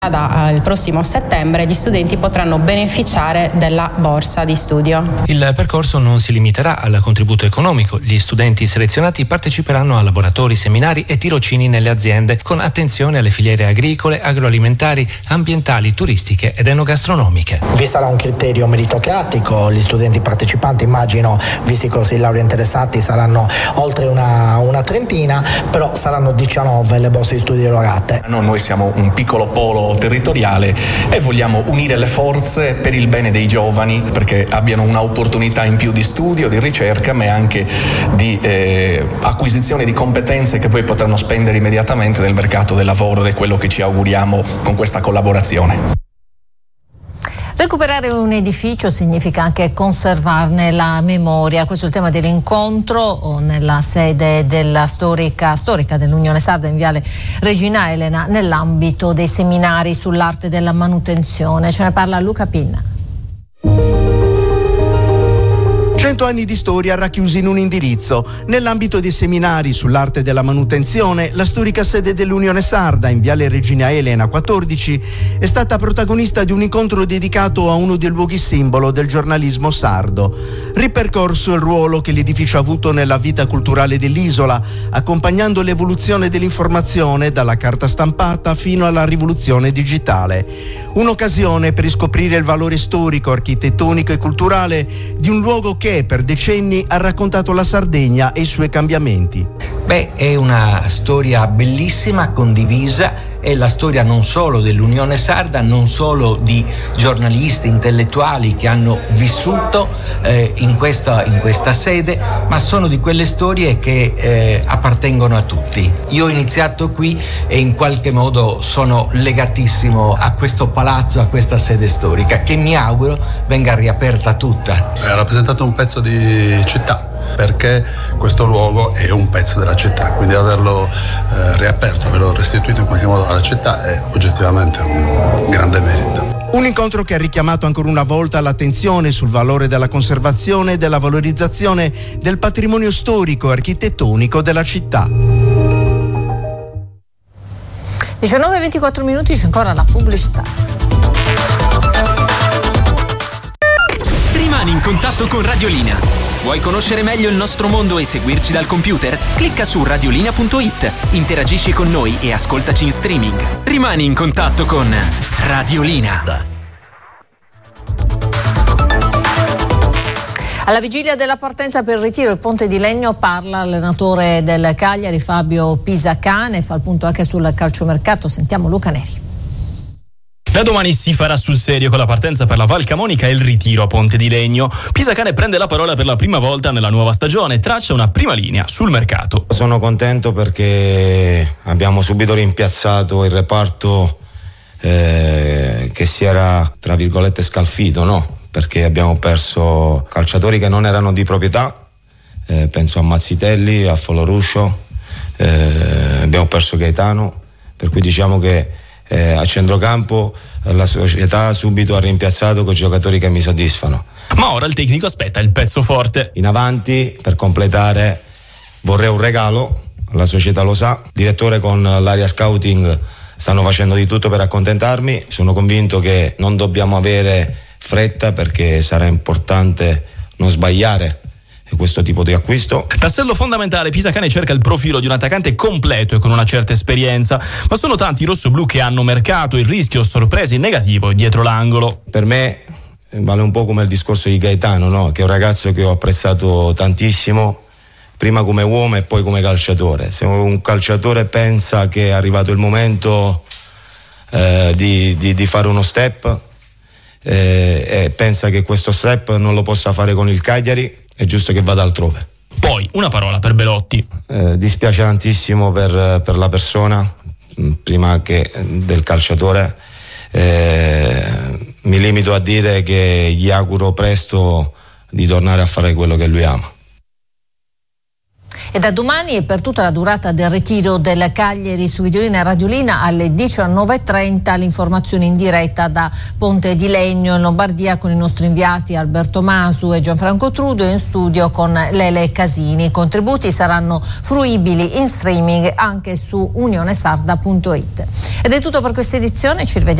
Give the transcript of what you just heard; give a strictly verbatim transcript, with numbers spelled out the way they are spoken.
Dal prossimo settembre gli studenti potranno beneficiare della borsa di studio. Il percorso non si limiterà al contributo economico. Gli studenti selezionati parteciperanno a laboratori, seminari e tirocini nelle aziende, con attenzione alle filiere agricole, agroalimentari, ambientali, turistiche ed enogastronomiche. Vi sarà un criterio meritocratico, gli studenti partecipanti, immagino, visti i corsi di laurea interessati, saranno oltre una, una trentina, però saranno diciannove le borse di studio erogate. No, noi siamo un piccolo polo territoriale e vogliamo unire le forze per il bene dei giovani, perché abbiano un'opportunità in più di studio, di ricerca, ma anche di eh, acquisizione di competenze che poi potranno spendere immediatamente nel mercato del lavoro, ed è quello che ci auguriamo con questa collaborazione. Recuperare un edificio significa anche conservarne la memoria. Questo è il tema dell'incontro nella sede della storica, storica dell'Unione Sarda in Viale Regina Elena, nell'ambito dei seminari sull'arte della manutenzione. Ce ne parla Luca Pinna. Cento anni di storia racchiusi in un indirizzo. Nell'ambito dei seminari sull'arte della manutenzione, la storica sede dell'Unione Sarda in Viale Regina Elena quattordici è stata protagonista di un incontro dedicato a uno dei luoghi simbolo del giornalismo sardo. Ripercorso il ruolo che l'edificio ha avuto nella vita culturale dell'isola, accompagnando l'evoluzione dell'informazione dalla carta stampata fino alla rivoluzione digitale. Un'occasione per riscoprire il valore storico, architettonico e culturale di un luogo che per decenni ha raccontato la Sardegna e i suoi cambiamenti. Beh, è una storia bellissima, condivisa, è la storia non solo dell'Unione Sarda, non solo di giornalisti, intellettuali che hanno vissuto eh, in, questa, in questa sede, ma sono di quelle storie che eh, appartengono a tutti. Io ho iniziato qui e in qualche modo sono legatissimo a questo palazzo, a questa sede storica, che mi auguro venga riaperta tutta. Ha rappresentato un pezzo di città, perché questo luogo è un pezzo della città, quindi averlo eh, riaperto, averlo restituito in qualche modo alla città è oggettivamente un grande merito. Un incontro che ha richiamato ancora una volta l'attenzione sul valore della conservazione e della valorizzazione del patrimonio storico e architettonico della città. diciannove e ventiquattro minuti, c'è ancora la pubblicità. Rimani in contatto con Radiolina. Vuoi conoscere meglio il nostro mondo e seguirci dal computer? Clicca su radiolina punto it, interagisci con noi e ascoltaci in streaming. Rimani in contatto con Radiolina. Alla vigilia della partenza per il ritiro del Ponte di Legno parla l'allenatore del Cagliari Fabio Pisacane, fa il punto anche sul calciomercato. Sentiamo Luca Neri. Da domani si farà sul serio con la partenza per la Val Camonica e il ritiro a Ponte di Legno. Pisacane prende la parola per la prima volta nella nuova stagione e traccia una prima linea sul mercato. Sono contento perché abbiamo subito rimpiazzato il reparto eh, che si era, tra virgolette, scalfito, no? Perché abbiamo perso calciatori che non erano di proprietà, eh, penso a Mazzitelli, a Foloruscio, eh, abbiamo perso Gaetano, per cui diciamo che Eh, a centrocampo eh, la società subito ha rimpiazzato con giocatori che mi soddisfano. Ma ora il tecnico aspetta il pezzo forte. In avanti, per completare, vorrei un regalo, la società lo sa, il direttore con l'area scouting stanno facendo di tutto per accontentarmi, sono convinto che non dobbiamo avere fretta perché sarà importante non sbagliare questo tipo di acquisto. Tassello fondamentale, Pisacane cerca il profilo di un attaccante completo e con una certa esperienza, ma sono tanti i rossoblù che hanno mercato il rischio sorprese in negativo dietro l'angolo. Per me vale un po' come il discorso di Gaetano, no? Che è un ragazzo che ho apprezzato tantissimo, prima come uomo e poi come calciatore. Se un calciatore pensa che è arrivato il momento eh, di, di, di fare uno step eh, e pensa che questo step non lo possa fare con il Cagliari, è giusto che vada altrove. Poi una parola per Belotti. Eh, dispiace tantissimo per, per la persona, prima che del calciatore. Eh, mi limito a dire che gli auguro presto di tornare a fare quello che lui ama. E da domani e per tutta la durata del ritiro del Cagliari su Videolina e Radiolina alle diciannove e trenta l'informazione in diretta da Ponte di Legno in Lombardia con i nostri inviati Alberto Masu e Gianfranco Trudio, in studio con Lele Casini. I contributi saranno fruibili in streaming anche su unionesarda punto it. Ed è tutto per questa edizione, ci rivediamo